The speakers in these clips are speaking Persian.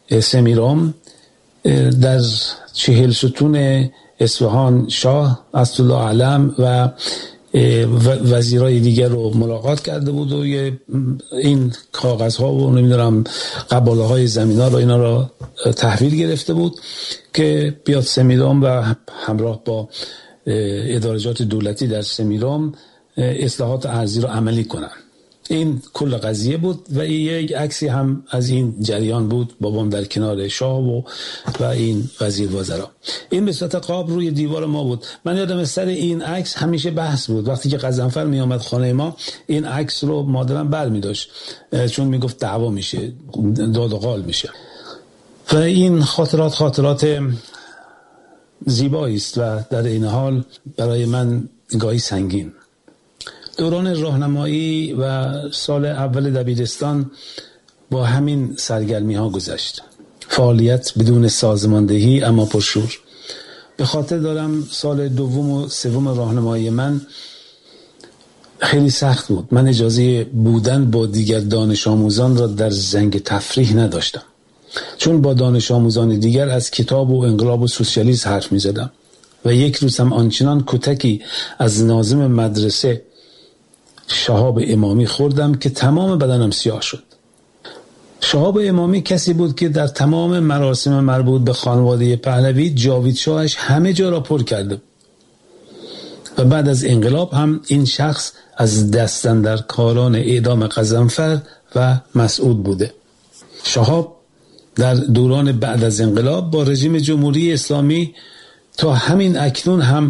سمیرام در 40 ستون اصفهان شاه اسدالله علم و وزیرای دیگر رو ملاقات کرده بود و این کاغذها و نمیدونم قباله های زمین ها رو اینا رو تحویل گرفته بود که بیاد سمیرام و همراه با ادارجات دولتی در سمیرام اصلاحات ارضی رو عملی کنن. این کل قضیه بود و یک عکسی هم از این جریان بود، بابام در کنار شاه و این وزیر وزرا. این به صورت قاب روی دیوار ما بود. من یادم سر این عکس همیشه بحث بود. وقتی که غضنفر می آمد خانه ما این عکس رو مادرم برمی داشت، چون می گفت دعوا میشه، داد و قال میشه. و این خاطرات زیبایی است و در این حال برای من گاهی سنگین. دوران راهنمایی و سال اول دبیرستان با همین سرگرمی ها گذشت. فعالیت بدون سازماندهی اما پرشور. به خاطر دارم سال دوم و سوم راهنمایی من خیلی سخت بود. من اجازه بودن با دیگر دانش آموزان را در زنگ تفریح نداشتم، چون با دانش آموزان دیگر از کتاب و انقلاب و سوسیالیسم حرف می زدم و یک روز هم آنچنان کتکی از ناظم مدرسه شهاب امامی خوردم که تمام بدنم سیاه شد. شهاب امامی کسی بود که در تمام مراسم مربوط به خانواده پهلوی جاوید شاهش همه جا را پر کرده و بعد از انقلاب هم این شخص از دستاندرکاران اعدام غضنفر و مسعود بوده. شهاب در دوران بعد از انقلاب با رژیم جمهوری اسلامی تا همین اکنون هم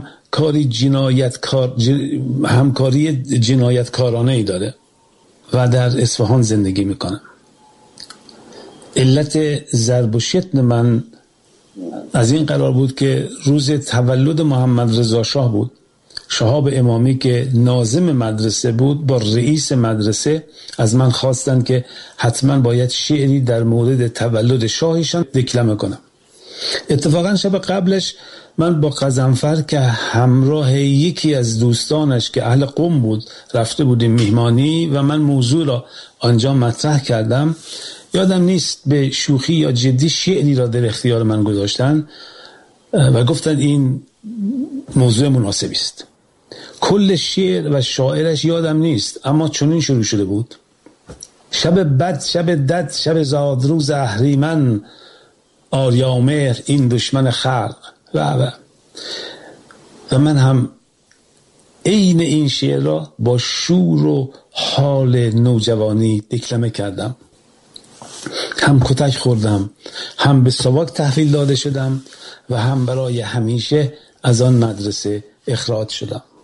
همکاری جنایتکارانه ای داره و در اصفهان زندگی میکنه. علت ضرب و شتم من از این قرار بود که روز تولد محمد رضا شاه بود. شهاب امامی که ناظم مدرسه بود با رئیس مدرسه از من خواستن که حتما باید شعری در مورد تولد شاهشان دکلمه کنم. اتفاقا شب قبلش من با غضنفر که همراه یکی از دوستانش که اهل قم بود رفته بودیم میهمانی و من موضوع را آنجا مطرح کردم. یادم نیست به شوخی یا جدی شعری را در اختیار من گذاشتن و گفتن این موضوع مناسبی است. کل شعر و شاعرش یادم نیست، اما چنین شروع شده بود: شب بد، شب دد، شب زادروز اهریمن، آریامهر این دشمن خلق و من هم عین این شعر را با شور و حال نوجوانی دکلمه کردم. هم کتک خوردم، هم به ساواک تحویل داده شدم و هم برای همیشه از آن مدرسه اخراج شدم.